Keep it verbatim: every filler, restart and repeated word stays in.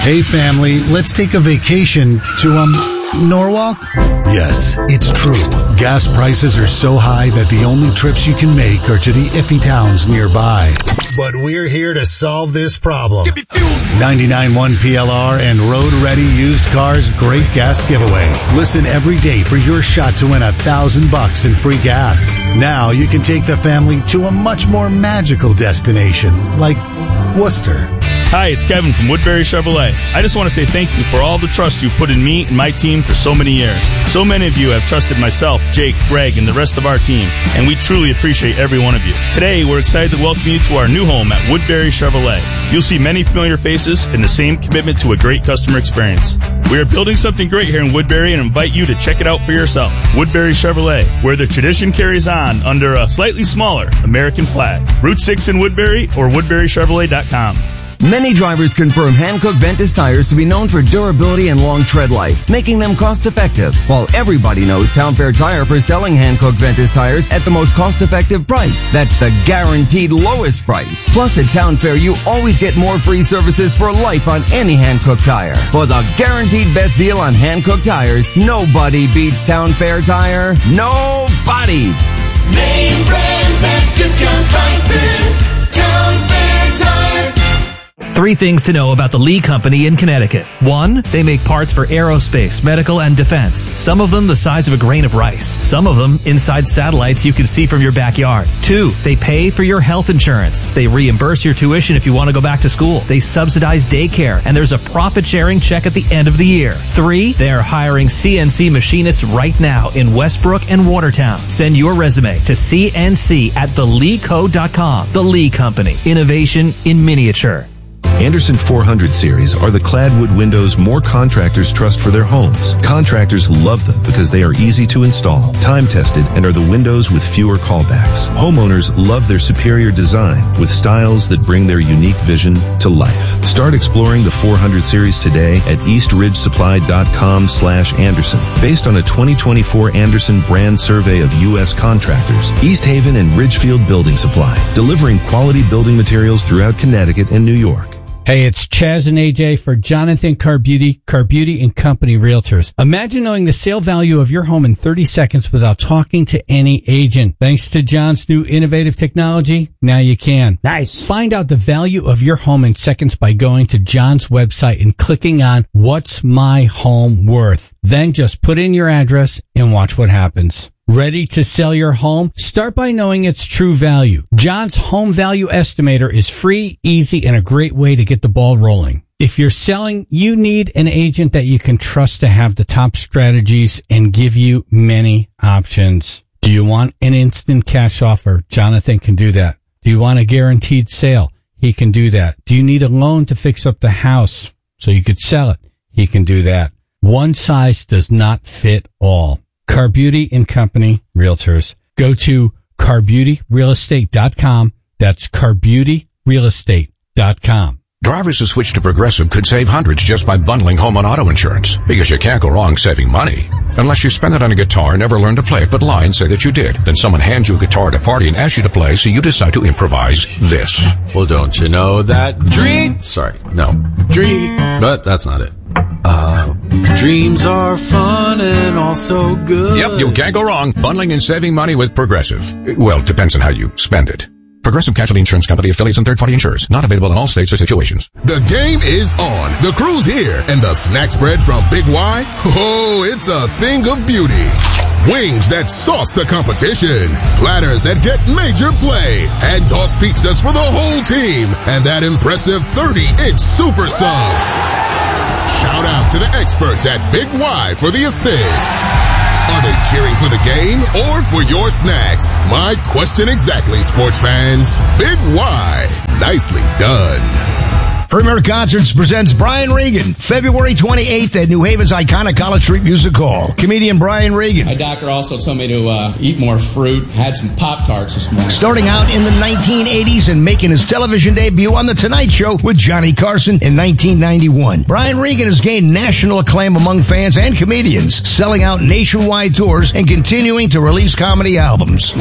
Hey family, let's take a vacation to, um, Norwalk? Yes, it's true. Gas prices are so high that the only trips you can make are to the iffy towns nearby. But we're here to solve this problem. ninety-nine point one P L R and Road Ready Used Cars Great Gas Giveaway. Listen every day for your shot to win a thousand bucks in free gas. Now you can take the family to a much more magical destination, like Worcester. Hi, it's Kevin from Woodbury Chevrolet. I just want to say thank you for all the trust you've put in me and my team for so many years. So many of you have trusted myself, Jake, Greg, and the rest of our team, and we truly appreciate every one of you. Today, we're excited to welcome you to our new home at Woodbury Chevrolet. You'll see many familiar faces and the same commitment to a great customer experience. We are building something great here in Woodbury and invite you to check it out for yourself. Woodbury Chevrolet, where the tradition carries on under a slightly smaller American flag. Route six in Woodbury or woodbury chevrolet dot com. Many drivers confirm Hankook Ventus tires to be known for durability and long tread life, making them cost-effective. While everybody knows Town Fair Tire for selling Hankook Ventus tires at the most cost-effective price. That's the guaranteed lowest price. Plus, at Town Fair, you always get more free services for life on any Hankook tire. For the guaranteed best deal on Hankook tires, nobody beats Town Fair Tire. Nobody! Name brands at discount prices. Town Fair Tire. Three things to know about the Lee Company in Connecticut. One, they make parts for aerospace, medical, and defense. Some of them the size of a grain of rice. Some of them inside satellites you can see from your backyard. Two, they pay for your health insurance. They reimburse your tuition if you want to go back to school. They subsidize daycare, and there's a profit-sharing check at the end of the year. Three, they are hiring C N C machinists right now in Westbrook and Watertown. Send your resume to C N C at the lee co dot com. The Lee Company. Innovation in miniature. Andersen four hundred series are the clad wood windows more contractors trust for their homes. Contractors love them because they are easy to install, time-tested, and are the windows with fewer callbacks. Homeowners love their superior design with styles that bring their unique vision to life. Start exploring the four hundred series today at east ridge supply dot com slash Andersen. Based on a twenty twenty-four Andersen brand survey of U S contractors, East Haven and Ridgefield Building Supply, delivering quality building materials throughout Connecticut and New York. Hey, it's Chaz and A J for Jonathan Carbeauty, Carbeauty and Company Realtors. Imagine knowing the sale value of your home in thirty seconds without talking to any agent. Thanks to John's new innovative technology, now you can. Nice. Find out the value of your home in seconds by going to John's website and clicking on What's My Home Worth. Then just put in your address and watch what happens. Ready to sell your home? Start by knowing its true value. John's Home Value Estimator is free, easy, and a great way to get the ball rolling. If you're selling, you need an agent that you can trust to have the top strategies and give you many options. Do you want an instant cash offer? Jonathan can do that. Do you want a guaranteed sale? He can do that. Do you need a loan to fix up the house so you could sell it? He can do that. One size does not fit all. Carbeauty and Company Realtors. Go to carbeauty real estate dot com. That's carbeauty real estate dot com. Drivers who switch to Progressive could save hundreds just by bundling home and auto insurance, because you can't go wrong saving money. Unless you spend it on a guitar and never learn to play it but lie and say that you did. Then someone hands you a guitar at a party and asks you to play, so you decide to improvise this. Well, don't you know that dream... Sorry, no. Dream... But that's not it. Uh, dreams are fun and also good. Yep, you can't go wrong bundling and saving money with Progressive. Well, it depends on how you spend it. Progressive Casualty Insurance Company, affiliates, and third-party insurers. Not available in all states or situations. The game is on. The crew's here. And the snack spread from Big Y? Oh, it's a thing of beauty. Wings that sauce the competition. Platters that get major play. And tossed pizzas for the whole team. And that impressive thirty-inch super sub. Shout out to the experts at Big Y for the assist. Are they cheering for the game or for your snacks? My question exactly, sports fans. Big Y. Nicely done. Premier Concerts presents Brian Regan, February twenty-eighth at New Haven's iconic College Street Music Hall. Comedian Brian Regan. My doctor also told me to uh, eat more fruit. Had some Pop-Tarts this morning. Starting out in the nineteen eighties and making his television debut on The Tonight Show with Johnny Carson in nineteen ninety-one. Brian Regan has gained national acclaim among fans and comedians, selling out nationwide tours and continuing to release comedy albums.